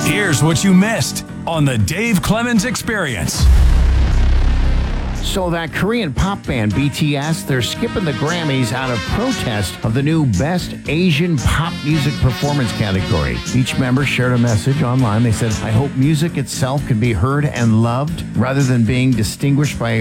Here's what you missed on the Dave Clemens Experience. So that Korean pop band BTS, they're skipping the Grammys out of protest of the new Best Asian Pop Music Performance category. Each member shared a message online. They said, "I hope music itself can be heard and loved rather than being distinguished by